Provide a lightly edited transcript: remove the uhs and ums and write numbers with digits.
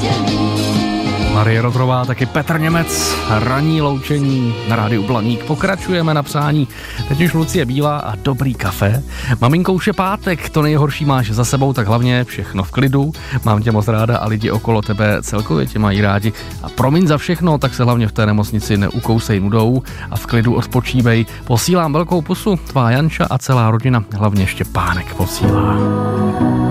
Marie Rotrová, taky Petr Němec, ranní loučení na rádiu Blaník. Pokračujeme na přání. Teď už Lucie Bílá a dobrý kafe. Maminko, už je pátek, to nejhorší máš za sebou, tak hlavně všechno v klidu. Mám tě moc ráda a lidi okolo tebe celkově tě mají rádi. A promiň za všechno, tak se hlavně v té nemocnici neukousej nudou a v klidu odpočívej. Posílám velkou pusu, tvá Janča a celá rodina, hlavně Štěpánek posílá.